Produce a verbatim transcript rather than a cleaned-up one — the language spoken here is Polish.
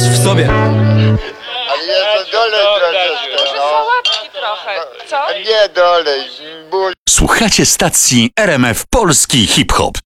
w sobie. Ale jeszcze dolej troszeczkę, no. Sałatki trochę, co? Nie dolej, ból. Słuchacie stacji R M F Polski Hip Hop.